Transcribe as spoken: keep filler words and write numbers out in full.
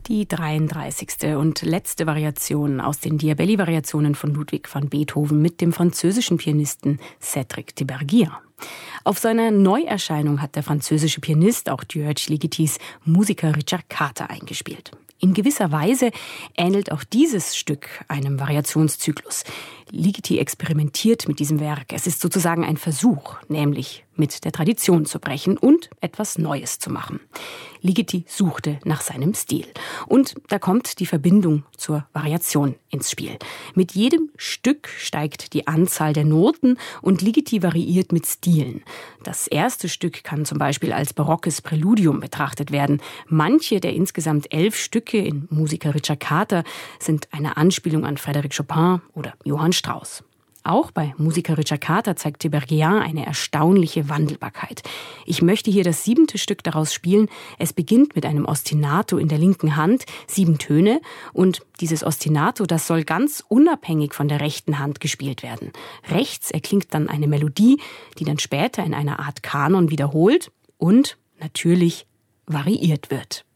Die dreiunddreißigste und letzte Variation aus den Diabelli-Variationen von Ludwig van Beethoven mit dem französischen Pianisten Cédric de Berguiat. Auf seiner Neuerscheinung hat der französische Pianist auch György Ligetis Musica Ricercata eingespielt. In gewisser Weise ähnelt auch dieses Stück einem Variationszyklus. Ligeti experimentiert mit diesem Werk. Es ist sozusagen ein Versuch, nämlich mit der Tradition zu brechen und etwas Neues zu machen. Ligeti suchte nach seinem Stil. Und da kommt die Verbindung zur Variation ins Spiel. Mit jedem Stück steigt die Anzahl der Noten und Ligeti variiert mit Stilen. Das erste Stück kann zum Beispiel als barockes Präludium betrachtet werden. Manche der insgesamt elf Stücke in Musica Ricercata sind eine Anspielung an Frédéric Chopin oder Johann Strauss. Auch bei Musica Ricercata zeigt de Berguiat eine erstaunliche Wandelbarkeit. Ich möchte hier das siebente Stück daraus spielen. Es beginnt mit einem Ostinato in der linken Hand, sieben Töne. Und dieses Ostinato, das soll ganz unabhängig von der rechten Hand gespielt werden. Rechts erklingt dann eine Melodie, die dann später in einer Art Kanon wiederholt und natürlich variiert wird.